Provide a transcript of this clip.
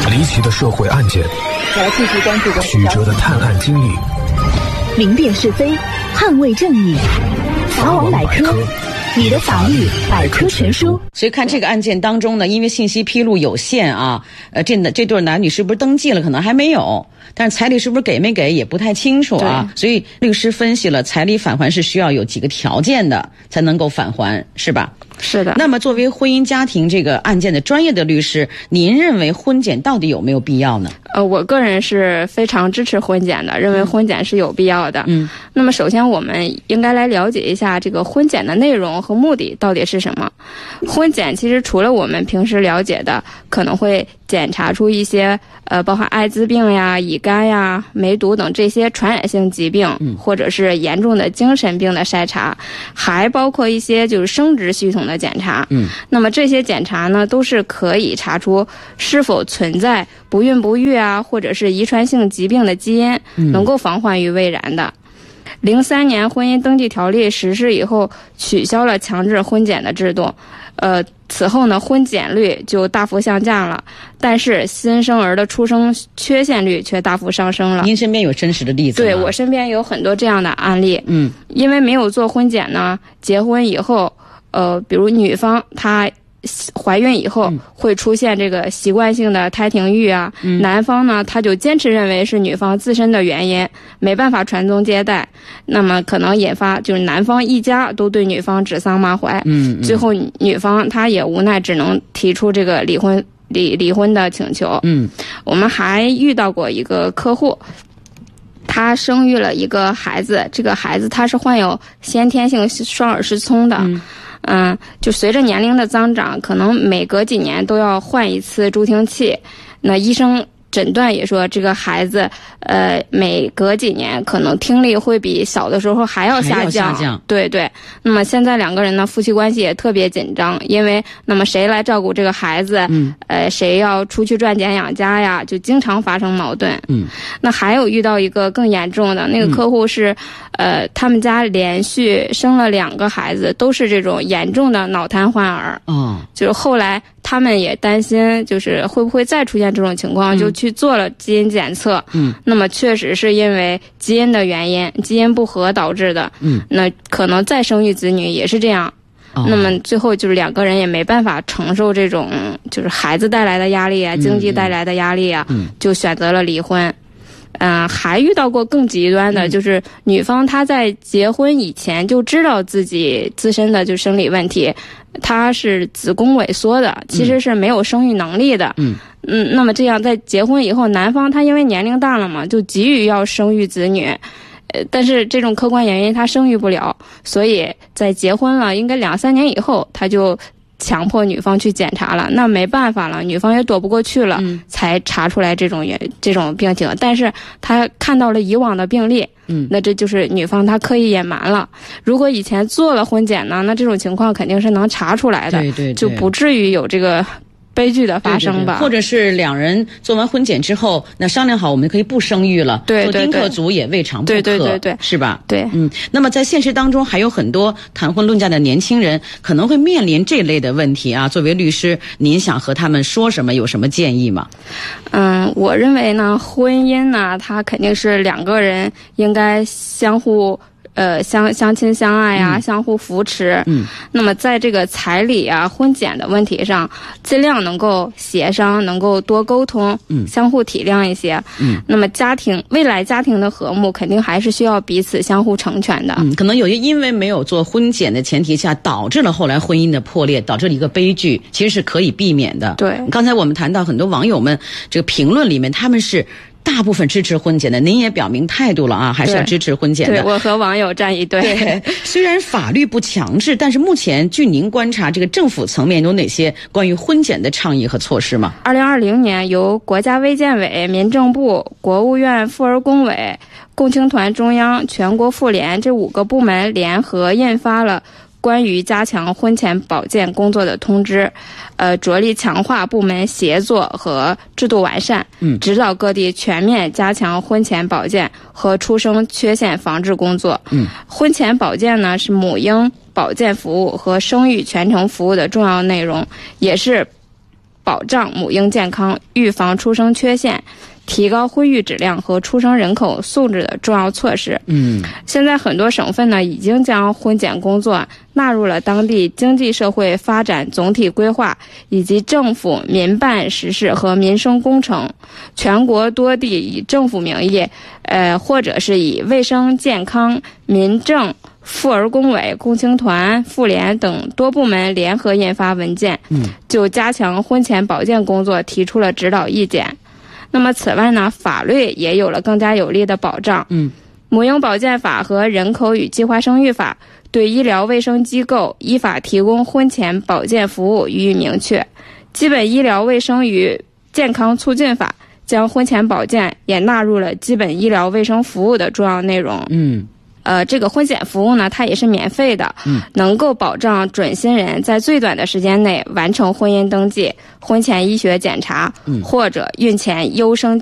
离奇的社会案件， 继续关注曲折的探案经历， 明辨是非，捍卫正义。法网百科，你的法律百科全书。 所以看这个案件当中呢，因为信息披露有限啊，这对男女是不是登记了，可能还没有，但是彩礼是不是给没给也不太清楚啊。所以律师分析了，彩礼返还是需要有几个条件的才能够返还，是吧？ 是的。 那么作为婚姻家庭这个案件的专业的律师，您认为婚检到底有没有必要呢？ 我个人是非常支持婚检的，认为婚检是有必要的。那么首先我们应该来了解一下这个婚检的内容和目的到底是什么。婚检其实除了我们平时了解的，可能会检查出一些包含艾滋病呀、乙肝呀、梅毒等这些传染性疾病，或者是严重的精神病的筛查，还包括一些就是生殖系统的检查。那么这些检查呢，都是可以查出是否存在不孕不育啊，或者是遗传性疾病的基因，能够防患于未然的。03年婚姻登记条例实施以后，取消了强制婚检的制度。此后呢，婚检率就大幅下降了，但是新生儿的出生缺陷率却大幅上升了。 您身边有真实的例子吗？ 对，我身边有很多这样的案例。因为没有做婚检呢，结婚以后，比如女方她怀孕以后会出现这个习惯性的胎停育啊，男方呢他就坚持认为是女方自身的原因，没办法传宗接代，那么可能引发就是男方一家都对女方指桑骂槐，最后女方她也无奈只能提出这个离婚的请求。我们还遇到过一个客户，他生育了一个孩子，这个孩子他是患有先天性双耳失聪的。就随着年龄的增长，可能每隔几年都要换一次助听器。那医生诊断也说，这个孩子每隔几年可能听力会比小的时候还要下降。对。那么现在两个人呢，夫妻关系也特别紧张，因为那么谁来照顾这个孩子？谁要出去赚钱养家呀？就经常发生矛盾。那还有遇到一个更严重的，那个客户是他们家连续生了2个孩子，都是这种严重的脑瘫患儿。就是后来他们也担心，就是会不会再出现这种情况，就去做了基因检测。那么确实是因为基因的原因，基因不合导致的。那可能再生育子女也是这样。那么最后就是两个人也没办法承受这种就是孩子带来的压力啊，经济带来的压力啊，就选择了离婚。还遇到过更极端的，就是女方她在结婚以前就知道自己自身的就生理问题，她是子宫萎缩的，其实是没有生育能力的。那么这样在结婚以后，男方他因为年龄大了嘛，就急于要生育子女，但是这种客观原因他生育不了，所以在结婚了应该2-3年以后，他就强迫女方去检查了，那没办法了，女方也躲不过去了，才查出来这种病情。但是他看到了以往的病例，那这就是女方她刻意隐瞒了。如果以前做了婚检呢，那这种情况肯定是能查出来的，对，就不至于有这个悲剧的发生吧。 或者是两人做完婚检之后，那商量好我们可以不生育了，做丁克族也未尝不可， 对， 是吧？ 对。 那么在现实当中还有很多谈婚论嫁的年轻人可能会面临这类的问题啊。作为律师，您想和他们说什么？有什么建议吗？ 我认为呢，婚姻呢，它肯定是两个人应该相互相亲相爱啊，相互扶持。那么在这个彩礼啊、婚检的问题上，尽量能够协商，能够多沟通，相互体谅一些。那么未来家庭的和睦，肯定还是需要彼此相互成全的。 可能有些因为没有做婚检的前提下，导致了后来婚姻的破裂，导致了一个悲剧，其实是可以避免的。 对， 刚才我们谈到很多网友们这个评论里面，他们是大部分支持婚检的，您也表明态度了啊，还是要支持婚检的。 对，我和网友站一队。 对，虽然法律不强制，但是目前据您观察，这个政府层面有哪些关于婚检的倡议和措施吗 ？2020年由国家卫健委、民政部、国务院妇儿工委、共青团中央、全国妇联这5个部门联合印发了关于加强婚前保健工作的通知，着力强化部门协作和制度完善，指导各地全面加强婚前保健和出生缺陷防治工作。婚前保健呢是母婴保健服务和生育全程服务的重要内容，也是保障母婴健康、预防出生缺陷、提高婚育质量和出生人口素质的重要措施。现在很多省份呢已经将婚检工作纳入了当地经济社会发展总体规划以及政府民办实事和民生工程。全国多地以政府名义，或者是以卫生健康、民政、妇儿工委、共青团、妇联等多部门联合印发文件，就加强婚前保健工作提出了指导意见。那么此外呢，法律也有了更加有力的保障。母婴保健法和人口与计划生育法对医疗卫生机构依法提供婚前保健服务予以明确。基本医疗卫生与健康促进法将婚前保健也纳入了基本医疗卫生服务的重要内容。这个婚检服务呢，它也是免费的，能够保障准新人在最短的时间内完成婚姻登记、婚前医学检查，或者孕前优生